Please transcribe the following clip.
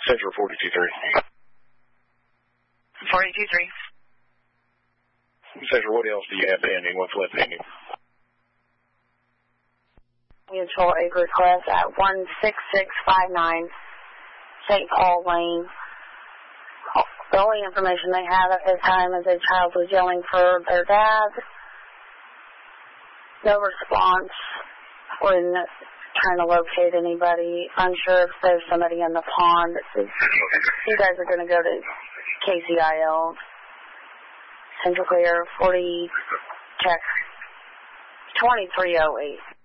Central 42-3. 42-3. Central, what else do you have pending? What's left pending? Mutual aid request at 16659 St. Paul Lane. The only information they have at this time is a child was yelling for their dad. No response when trying to locate anybody. Unsure if there's somebody in the pond. You guys are going to go to KCIL. Central Clear 40 check 2308.